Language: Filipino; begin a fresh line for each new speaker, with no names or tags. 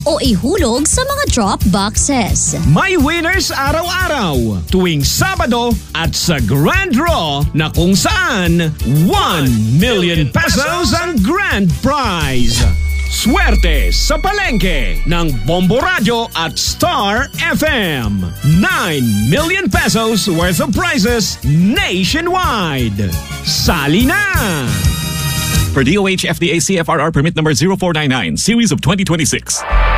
o ihulog sa mga drop boxes.
May winners araw-araw tuwing Sabado at sa Grand Draw na kung saan 1 million pesos ang grand prize. Swerte sa palengke ng Bombo Radio at Star FM. 9 million pesos worth of prizes nationwide. Sali na!
Per DOH FDA CFRR permit number 0499, series of 2026.